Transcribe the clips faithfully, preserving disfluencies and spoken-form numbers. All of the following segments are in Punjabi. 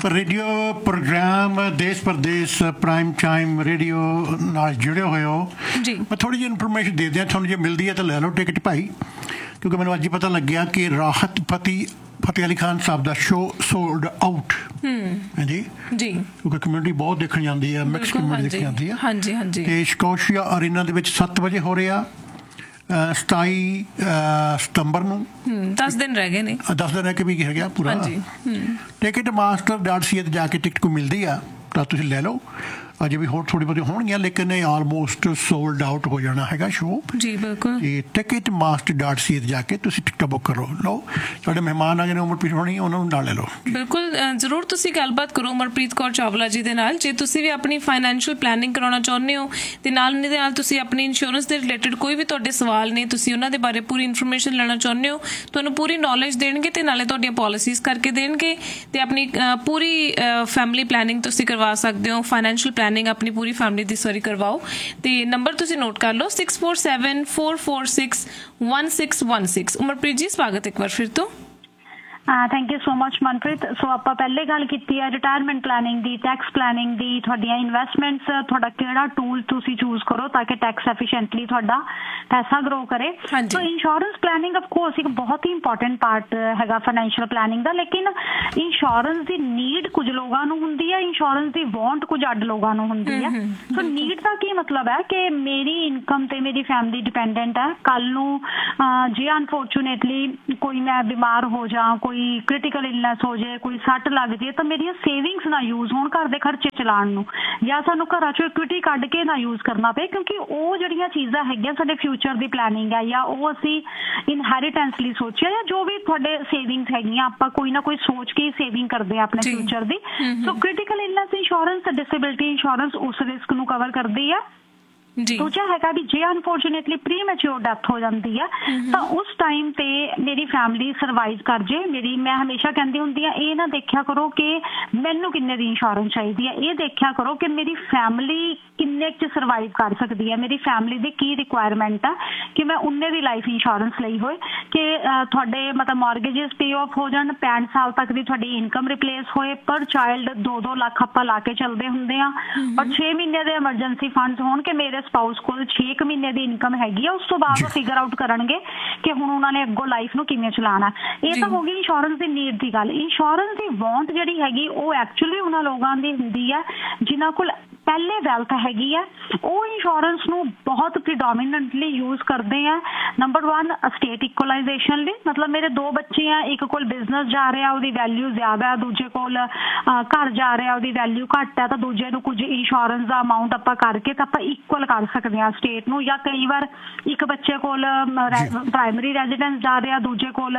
ਰੇਡੀਓ ਪ੍ਰੋਗਰਾਮ ਦੇਸ਼ ਪ੍ਰਦੇਸ਼ ਪ੍ਰਾਈਮ ਟਾਈਮ ਰੇਡੀਓ ਨਾਲ ਜੁੜੇ ਹੋਏ ਹੋ ਜੀ। ਮੈਂ ਥੋੜ੍ਹੀ ਜਿਹੀ ਇਨਫੋਰਮੇਸ਼ਨ ਦੇ ਦਿਆਂ ਤੁਹਾਨੂੰ, ਜੇ ਮਿਲਦੀ ਹੈ ਤਾਂ ਲੈ ਲਓ ਟਿਕਟ ਭਾਈ, ਕਿਉਂਕਿ ਮੈਨੂੰ ਅੱਜ ਹੀ ਪਤਾ ਲੱਗਿਆ ਕਿ ਰਾਹਤ ਫਤੀ ਫਤਿਹ ਅਲੀ ਖਾਨ ਸਾਹਿਬ ਦਾ ਸ਼ੋਅ ਸੋਲਡ ਆਊਟ ਹੈ ਜੀ ਜੀ, ਕਿਉਂਕਿ ਕਮਿਊਨਿਟੀ ਬਹੁਤ ਦੇਖਣ ਜਾਂਦੀ ਹੈ, ਮਿਕਸ ਕਮਿਊਨਿਟੀ ਦੇਖਣ ਜਾਂਦੀ ਹੈ। ਹਾਂਜੀ ਹਾਂਜੀ। ਅਤੇ ਸਕੋਸ਼ੀਆ ਅਰੀਨਾ ਦੇ ਵਿੱਚ ਸੱਤ ਵਜੇ ਹੋ ਰਿਹਾ ਸਤਾਈ ਸਤੰਬਰ ਨੂੰ। ਦਸ ਦਿਨ ਰਹਿ ਗਏ ਨੇ, ਦਸ ਦਿਨ ਰਹਿ ਕੇ ਵੀ ਗਿਆ ਪੂਰਾ। ਟਿਕਟ ਮਾਸਟਰ ਡਾਟ ਸੀ ਤੇ ਜਾ ਕੇ ਟਿਕਟ ਕੋਈ ਮਿਲਦੀ ਆ ਤਾਂ ਤੁਸੀਂ ਲੈ ਲਓ। ਅਜੇ ਵੀ ਹੋਰ ਥੋੜ੍ਹੀ ਬਹੁਤੀ ਹੋਣਗੀਆਂ, ਲੇਕਿਨ ਇਹ ਆਲਮੋਸਟ ਸੋਲਡ ਆਊਟ ਹੋ ਜਾਣਾ ਹੈਗਾ ਸ਼ੋਅ ਜੀ। ਬਿਲਕੁਲ। ਤੇ ਟਿਕਟ ਮਾਸਟਰ ਡਾਟ ਸੀ ਤੇ ਜਾ ਕੇ ਤੁਸੀਂ ਟਿਕਟਾਂ ਬੁੱਕ ਕਰੋ ਲਓ। ਸਾਡੇ ਮਹਿਮਾਨ ਆ ਗਏ ਨੇ ਉਮਰਪ੍ਰੀਤ ਹੋਣੀ, ਉਹਨਾਂ ਨੂੰ ਨਾਲ ਲੈ ਲਓ। ਬਿਲਕੁਲ ਜ਼ਰੂਰ ਤੁਸੀਂ ਗੱਲਬਾਤ ਕਰੋ ਉਮਰਪ੍ਰੀਤ ਕੌਰ ਚਾਵਲਾ ਜੀ ਦੇ ਨਾਲ। ਜੇ ਤੁਸੀਂ ਵੀ ਆਪਣੀ ਫਾਈਨੈਂਸ਼ੀਅਲ ਪਲੈਨਿੰਗ ਕਰਾਉਣਾ ਚਾਹੁੰਦੇ ਹੋ ਤੇ ਨਾਲ ਦੇ ਨਾਲ ਤੁਸੀਂ ਆਪਣੀ ਇੰਸ਼ੋਰੈਂਸ ਦੇ ਰਿਲੇਟਡ ਕੋਈ ਵੀ ਤੁਹਾਡੇ ਸਵਾਲ ਨੇ, ਤੁਸੀਂ ਉਹਨਾਂ ਦੇ ਬਾਰੇ ਪੂਰੀ ਇਨਫੋਰਮੇਸ਼ਨ ਲੈਣਾ ਚਾਹੁੰਦੇ ਹੋ, ਤੁਹਾਨੂੰ ਪੂਰੀ ਨੌਲੇਜ ਦੇਣਗੇ ਤੇ ਨਾਲੇ ਤੁਹਾਡੀਆਂ ਪਾਲਿਸੀਜ਼ ਕਰਕੇ ਦੇਣਗੇ ਤੇ ਆਪਣੀ ਪੂਰੀ ਫੈਮਿਲੀ ਪਲੈਨਿੰਗ ਤੁਸੀਂ ਕਰਵਾ ਸਕਦੇ ਹੋ। ਫਾਈਨੈਂਸ਼ੀਅਲ ਪਲੈਨਿੰਗ ਆਪਣੀ ਪੂਰੀ ਫੈਮਿਲੀ ਦੀ ਸਾਰੀ ਕਰਵਾਓ ਤੇ ਨੰਬਰ ਤੁਸੀਂ ਨੋਟ ਕਰ ਲਓ six four seven four four six one six one six. Umarpreet ਜੀ ਸਵਾਗਤ ਇੱਕ ਵਾਰ ਫਿਰ ਤੋਂ। Thank you so much Manpreet. ਸੋ ਆਪਾਂ ਪਹਿਲੇ ਗੱਲ ਕੀਤੀ ਹੈ ਰਿਟਾਇਰਮੈਂਟ ਪਲੈਨਿੰਗ ਦੀ, ਟੈਕਸ ਪਲੈਨਿੰਗ ਦੀ, ਤੁਹਾਡੀਆਂ ਇਨਵੈਸਟਮੈਂਟਸ, ਤੁਹਾਡਾ ਕਿਹੜਾ ਟੂਲ ਤੁਸੀਂ ਚੂਜ਼ ਕਰੋ ਤਾਂ ਕਿ ਟੈਕਸ ਐਫੀਸ਼ੀਐਂਟਲੀ ਤੁਹਾਡਾ ਪੈਸਾ ਗਰੋ ਕਰੇ। ਸੋ ਇੰਸ਼ੋਰੈਂਸ ਪਲੈਨਿੰਗ ਆਫ ਕੋਰਸ ਇੱਕ ਬਹੁਤ ਹੀ ਇੰਪੋਰਟੈਂਟ ਪਾਰਟ ਹੈਗਾ ਫਾਈਨੈਂਸ਼ੀਅਲ ਪਲੈਨਿੰਗ ਦਾ, ਲੇਕਿਨ ਇੰਸ਼ੋਰੈਂਸ ਦੀ ਨੀਡ ਕੁਝ ਲੋਕਾਂ ਨੂੰ ਹੁੰਦੀ ਹੈ, ਇੰਸ਼ੋਰੈਂਸ ਦੀ ਵਾਂਟ ਕੁਝ ਅੱਡ ਲੋਕਾਂ ਨੂੰ ਹੁੰਦੀ ਹੈ। ਸੋ ਨੀਡ ਦਾ ਕੀ ਮਤਲਬ ਹੈ ਕਿ ਮੇਰੀ ਇਨਕਮ ਤੇ ਮੇਰੀ ਫੈਮਿਲੀ ਡਿਪੈਂਡੈਂਟ ਹੈ, ਕੱਲ ਨੂੰ ਜੇ ਅਨਫੋਰਚੂਨੇਟਲੀ ਕੋਈ ਮੈਂ ਬਿਮਾਰ ਹੋ ਜਾ, ਕੋਈ ਕ੍ਰਿਟੀਕਲ ਇਲਨੈਸ ਹੋ ਜਾਏ, ਕੋਈ ਸੱਟ ਲੱਗ ਜਾਏ ਤਾਂ ਮੇਰੀਆਂ ਸੇਵਿੰਗਸ ਨਾ ਯੂਜ਼ ਹੋਣ ਘਰ ਦੇ ਖਰਚੇ ਚਲਾਉਣ ਨੂੰ, ਜਾਂ ਸਾਨੂੰ ਘਰਾਂ ਚੋਂ ਇਕੁਇਟੀ ਕੱਢ ਕੇ ਨਾ ਯੂਜ਼ ਕਰਨਾ ਪਏ, ਕਿਉਂਕਿ ਉਹ ਜਿਹੜੀਆਂ ਚੀਜ਼ਾਂ ਹੈਗੀਆਂ ਸਾਡੇ ਫਿਊਚਰ ਦੀ ਪਲੈਨਿੰਗ ਹੈ ਜਾਂ ਉਹ ਅਸੀਂ ਇਨਹੈਰੀਟੈਂਸ ਲਈ ਸੋਚਿਆ ਜਾਂ ਜੋ ਵੀ ਤੁਹਾਡੇ ਸੇਵਿੰਗਸ ਹੈਗੀਆਂ ਆਪਾਂ ਕੋਈ ਨਾ ਕੋਈ ਸੋਚ ਕੇ ਹੀ ਸੇਵਿੰਗ ਕਰਦੇ ਆ ਆਪਣੇ ਫਿਊਚਰ ਦੀ। ਸੋ ਕ੍ਰਿਟੀਕਲ ਇਲਨੈਸ ਇੰਸ਼ੋਰੈਂਸ ਤੇ ਡਿਸੇਬਿਲਿਟੀ ਇੰਸ਼ੋਰੈਂਸ ਉਸ ਰਿਸਕ ਨੂੰ ਕਵਰ ਕਰਦੀ ਹੈ। ਦੂਜਾ ਹੈਗਾ ਵੀ ਜੇ ਅਨਫੋਰਚੂਨੇਟਲੀ ਪ੍ਰੀ ਮੈਚਿਓਰ ਡੈਥ ਹੋ ਜਾਂਦੀ ਹੈ ਤਾਂ ਉਸ ਟਾਈਮ ਤੇ ਮੇਰੀ ਫੈਮਿਲੀ ਸਰਵਾਈਵ ਕਰ ਜੇ। ਮੇਰੀ ਮੈਂ ਹਮੇਸ਼ਾ ਕਹਿੰਦੀ ਹੁੰਦੀ ਆ ਇਹ ਨਾ ਦੇਖਿਆ ਕਰੋ ਕਿ ਮੈਨੂੰ ਕਿੰਨੇ ਦੀ ਇੰਸ਼ੋਰੈਂਸ ਚਾਹੀਦੀ ਹੈ, ਇਹ ਦੇਖਿਆ ਕਰੋ ਕਿ ਮੇਰੀ ਫੈਮਿਲੀ ਕਿੰਨੇ ਚ ਸਰਵਾਈਵ ਕਰ ਸਕਦੀ ਹੈ, ਮੇਰੀ ਫੈਮਿਲੀ ਦੀ ਕੀ ਰਿਕੁਆਇਰਮੈਂਟ ਆ ਕਿ ਮੈਂ ਉਨੇ ਦੀ ਲਾਈਫ ਇੰਸ਼ੋਰੈਂਸ ਲਈ ਹੋਏ ਕਿ ਤੁਹਾਡੇ ਮਤਲਬ ਮੌਰਗੇਜਸ ਪੇ ਆਫ ਹੋ ਜਾਣ, ਪੈਂਹਠ ਸਾਲ ਤੱਕ ਦੀ ਤੁਹਾਡੀ ਇਨਕਮ ਰਿਪਲੇਸ ਹੋਏ, ਪਰ ਚਾਈਲਡ ਦੋ ਦੋ ਲੱਖ ਆਪਾਂ ਲਾ ਕੇ ਚੱਲਦੇ ਹੁੰਦੇ ਆ, ਔਰ ਛੇ ਮਹੀਨੇ ਦੇ ਐਮਰਜੈਂਸੀ ਫੰਡਸ ਹੋਣ ਕਿ ਮੇਰੇ ਸਪਾਊਸ ਕੋਲ ਛੇ ਕੁ ਮਹੀਨੇ ਦੀ ਇਨਕਮ ਹੈਗੀ ਆ, ਉਸ ਤੋਂ ਬਾਅਦ ਉਹ ਫਿਗਰ ਆਊਟ ਕਰਨਗੇ ਕਿ ਹੁਣ ਉਹਨਾਂ ਨੇ ਅੱਗੋਂ ਲਾਈਫ ਨੂੰ ਕਿਵੇਂ ਚਲਾਉਣਾ। ਇਹ ਤਾਂ ਹੋ ਗਈ ਇੰਸ਼ੋਰੈਂਸ ਦੀ ਨੀਡ ਦੀ ਗੱਲ। ਇੰਸ਼ੋਰੈਂਸ ਦੀ ਵਾਂਟ ਜਿਹੜੀ ਹੈਗੀ ਉਹ ਐਕਚੁਅਲੀ ਉਹਨਾਂ ਲੋਕਾਂ ਦੀ ਹੁੰਦੀ ਹੈ ਜਿਨ੍ਹਾਂ ਕੋਲ ਪਹਿਲੇ ਵੈਲਥ ਹੈਗੀ ਹੈ, ਉਹ ਇੰਸ਼ੋਰੈਂਸ ਨੂੰ ਬਹੁਤ ਪ੍ਰੀਡੋਮੀਨੈਂਟਲੀ ਯੂਜ਼ ਕਰਦੇ ਆ। ਨੰਬਰ ਵਨ ਸਟੇਟ ਇਕੁਅਲਾਈਜੇਸ਼ਨ ਲਈ, ਮਤਲਬ ਮੇਰੇ ਦੋ ਬੱਚੇ ਆ, ਇੱਕ ਕੋਲ ਬਿਜ਼ਨਸ ਜਾ ਰਿਹਾ ਉਹਦੀ ਵੈਲਿਊ ਜ਼ਿਆਦਾ ਹੈ, ਦੂਜੇ ਕੋਲ ਘਰ ਜਾ ਰਿਹਾ ਉਹਦੀ ਵੈਲਿਊ ਘੱਟ ਹੈ, ਤਾਂ ਦੂਜੇ ਨੂੰ ਕੁਝ ਇੰਸ਼ੋਰੈਂਸ ਦਾ ਅਮਾਊਂਟ ਆਪਾਂ ਕਰਕੇ ਤਾਂ ਆਪਾਂ ਇਕੁਅਲ ਕਰ ਸਕਦੇ ਹਾਂ ਸਟੇਟ ਨੂੰ। ਜਾਂ ਕਈ ਵਾਰ ਇੱਕ ਬੱਚੇ ਕੋਲ ਪ੍ਰਾਇਮਰੀ ਰੈਜ਼ੀਡੈਂਸ ਜਾ ਰਿਹਾ, ਦੂਜੇ ਕੋਲ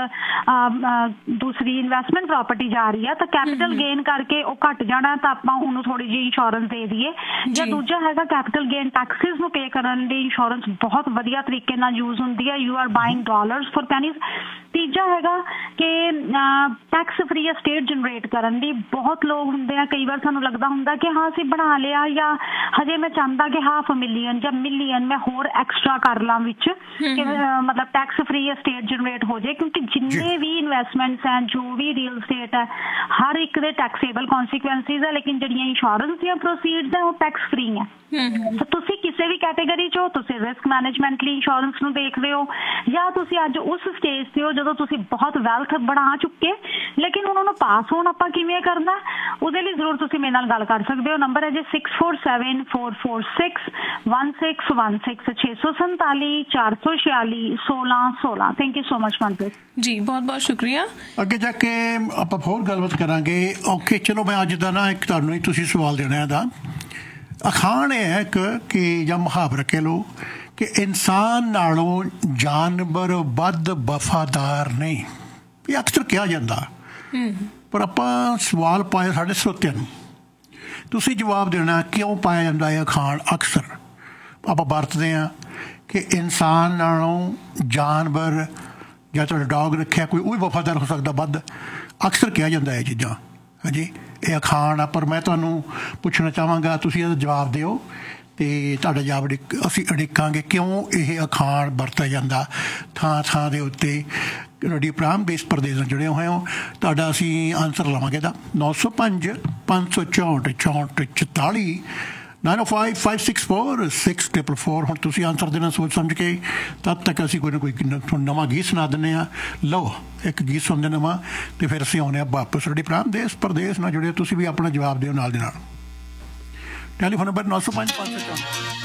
ਦੂਸਰੀ ਇਨਵੈਸਟਮੈਂਟ ਪ੍ਰਾਪਰਟੀ ਜਾ ਰਹੀ ਹੈ, ਤਾਂ ਕੈਪੀਟਲ ਗੇਨ ਕਰਕੇ ਉਹ ਘੱਟ ਜਾਣਾ ਤਾਂ ਆਪਾਂ ਉਹਨੂੰ ਥੋੜੀ ਜਿਹੀ ਇੰਸ਼ੋਰੈਂਸ ਦੇ ਦਈਏ। ਜਾਂ ਦੂਜਾ ਹੈਗਾ ਕੈਪੀਟਲ ਗੇਨ ਟੈਕਸਿਸ ਨੂੰ ਪੇ ਕਰਨ ਲਈ ਇੰਸ਼ੋਰੈਂਸ ਬਹੁਤ ਵਧੀਆ ਤਰੀਕੇ ਨਾਲ ਯੂਜ਼ ਹੁੰਦੀ ਹੈ। You are buying dollars for ਪੈਨੀਜ਼। ਤੀਜਾ ਹੈਗਾ ਕਿ ਟੈਕਸ ਫ੍ਰੀ ਸਟੇਟ ਜਨਰੇਟ ਕਰਨ ਲਈ ਬਹੁਤ ਲੋਕ ਹੁੰਦੇ ਆ, ਕਈ ਵਾਰ ਸਾਨੂੰ ਲੱਗਦਾ ਹੁੰਦਾ ਕਿ ਹਾਂ ਅਸੀਂ ਬਣਾ ਲਿਆ ਜਾਂ ਹਜੇ ਮੈਂ ਚਾਹੁੰਦਾ ਕਿ ਹਾਫ ਮਿਲੀਅਨ ਜਾਂ ਮਿਲੀਅਨ ਮੈਂ ਹੋਰ ਐਕਸਟਰਾ ਕਰ ਲਾਂ ਵਿੱਚ ਕਿ ਮਤਲਬ ਟੈਕਸ ਫ੍ਰੀ ਸਟੇਟ ਜਨਰੇਟ ਹੋ ਜਾਏ, ਕਿਉਂਕਿ ਜਿੰਨੇ ਵੀ ਇਨਵੈਸਟਮੈਂਟਸ ਹੈ, ਜੋ ਵੀ ਰੀਅਲ ਸਟੇਟ ਹੈ, ਹਰ ਇੱਕ ਦੇ ਟੈਕਸੇਬਲ ਕੌਨਸੀਕੁਐਂਸਿਸ ਹੈ, ਲੇਕਿਨ ਜਿਹੜੀਆਂ ਇੰਸ਼ੋਰੈਂਸ ਦੀਆਂ ਪ੍ਰੋਸੀਡਸ ਹੈ ਉਹ ਟੈਕਸ ਫ੍ਰੀ ਹੈ। ਤੁਸੀਂ ਕਿਸੇ ਵੀ ਕੈਟੇਗਰੀ 'ਚ ਹੋ, ਤੁਸੀਂ ਰਿਸਕ ਮੈਨੇਜਮੈਂਟ ਲਈ ਇੰਸ਼ੋਰੈਂਸ ਨੂੰ ਦੇਖਦੇ ਹੋ, ਜਾਂ ਤੁਸੀਂ ਅੱਜ ਉਸ ਸਟੇਜ 'ਤੇ ਹੋ ਜਦੋਂ ਤੁਸੀਂ ਬਹੁਤ ਵੈਲਥ ਬਣਾ ਚੁੱਕੇ, ਲੇਕਿਨ ਉਹਨਾਂ ਨੂੰ ਪਾਸ ਹੋਣ ਆਪਾਂ ਕਿਵੇਂ ਕਰਨਾ, ਉਹਦੇ ਲਈ ਜ਼ਰੂਰ ਤੁਸੀਂ ਮੇਰੇ ਨਾਲ ਗੱਲ ਕਰ ਸਕਦੇ ਹੋ। ਨੰਬਰ ਹੈ G six four seven four four six one six one six ਛੇ ਸੌ ਸੰਤਾਲੀ ਚਾਰ ਸੌ ਛਿਆਲੀ ਸੋਲਾਂ ਸੋਲਾਂ। Thank you so much Manpreet ji, ਬਹੁਤ ਬਹੁਤ ਸ਼ੁਕਰੀਆ। ਅੱਗੇ ਜਾ ਕੇ ਆਪਾਂ ਹੋਰ ਗੱਲਬਾਤ ਕਰਾਂਗੇ। ਓਕੇ ਚਲੋ, ਮੈਂ ਅੱਜ ਦਾ ਨਾ ਇੱਕ ਤੁਹਾਨੂੰ ਹੀ ਤੁਸੀਂ ਸਵਾਲ ਦੇਣਾ ਇਹਦਾ। ਅਖਾਣ ਇਹ ਹੈ ਇੱਕ ਕਿ ਜਾਂ ਮੁਹਾਵਰਾ ਕਹਿ ਲਓ ਕਿ ਇਨਸਾਨ ਨਾਲੋਂ ਜਾਨਵਰ ਵੱਧ ਵਫਾਦਾਰ ਨਹੀਂ। ਇਹ ਅਕਸਰ ਕਿਹਾ ਜਾਂਦਾ, ਪਰ ਆਪਾਂ ਸਵਾਲ ਪਾਏ ਸਾਡੇ ਸਰੋਤਿਆਂ ਨੂੰ, ਤੁਸੀਂ ਜਵਾਬ ਦੇਣਾ ਕਿਉਂ ਪਾਇਆ ਜਾਂਦਾ ਇਹ ਅਖਾਣ। ਅਕਸਰ ਆਪਾਂ ਵਰਤਦੇ ਹਾਂ ਕਿ ਇਨਸਾਨ ਨਾਲੋਂ ਜਾਨਵਰ, ਜਾਂ ਤੁਹਾਡਾ ਡੌਗ ਰੱਖਿਆ ਕੋਈ, ਉਹ ਵੀ ਵਫਾਦਾਰ ਹੋ ਸਕਦਾ ਵੱਧ। ਅਕਸਰ ਕਿਹਾ ਜਾਂਦਾ ਇਹ ਚੀਜ਼ਾਂ। ਹਾਂਜੀ, ਇਹ ਅਖਾਣ ਆ, ਪਰ ਮੈਂ ਤੁਹਾਨੂੰ ਪੁੱਛਣਾ ਚਾਹਾਂਗਾ, ਤੁਸੀਂ ਇਹਦਾ ਜਵਾਬ ਦਿਓ ਅਤੇ ਤੁਹਾਡਾ ਜਵਾਬ ਅਸੀਂ ਉਡੀਕਾਂਗੇ ਕਿਉਂ ਇਹ ਅਖਾਣ ਵਰਤਿਆ ਜਾਂਦਾ ਥਾਂ ਥਾਂ ਦੇ ਉੱਤੇ। ਰੇਡੀਓ ਪ੍ਰਾਮ ਦੇਸ਼ ਪ੍ਰਦੇਸ਼ ਨਾਲ ਜੁੜੇ ਹੋਏ ਹੋ ਤੁਹਾਡਾ ਅਸੀਂ ਆਨਸਰ ਲਵਾਂਗੇ ਦਾ ਨੌ ਸੌ ਪੰਜ ਪੰਜ ਸੌ ਚੌਂਹਠ ਚੌਂਹਠ ਚੁਤਾਲੀ ਨਾਈਨ ਓ five five six four six triple four ਹੁਣ ਤੁਸੀਂ ਆਨਸਰ ਦੇਣਾ ਸੋਚ ਸਮਝ ਕੇ ਤਦ ਤੱਕ ਅਸੀਂ ਕੋਈ ਨਾ ਕੋਈ ਤੁਹਾਨੂੰ ਨਵਾਂ ਗੀਤ ਸੁਣਾ ਦਿੰਦੇ ਹਾਂ ਲਓ ਇੱਕ ਗੀਤ ਸੁਣਦੇ ਨਵਾਂ ਅਤੇ ਫਿਰ ਅਸੀਂ ਆਉਂਦੇ ਹਾਂ ਵਾਪਸ ਰੇਡੀਓ ਪ੍ਰਾਮ ਦੇਸ਼ ਪ੍ਰਦੇਸ਼ ਨਾਲ ਜੁੜੇ ਤੁਸੀਂ ਵੀ ਆਪਣਾ ਜਵਾਬ ਦਿਓ ਨਾਲ ਦੇ ਨਾਲ ਟੈਲੀਫੋਨ ਨੰਬਰ ਨੌ ਸੌ ਪੰਜ ਪੰਜ ਸੌ ਚੌਂਹਠ